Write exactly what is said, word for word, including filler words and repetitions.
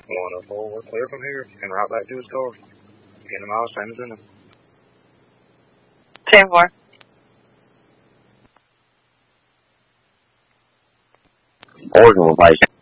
one oh four, we're clear from here, and right back to his car. Get him all same as in him. ten four. Origin location.